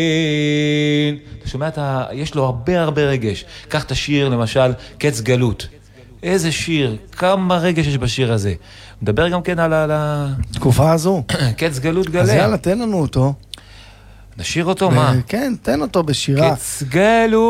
אתה שומע, יש לו הרבה רגש. קח את השיר, למשל, קץ גלות. איזה שיר, כמה רגש יש בשיר הזה. מדבר גם כן על התקופה הזו. קץ גלות גליה. אז יאללה, תן לנו אותו. נשיר אותו, מה? כן, תן אותו בשירה. קץ גלות.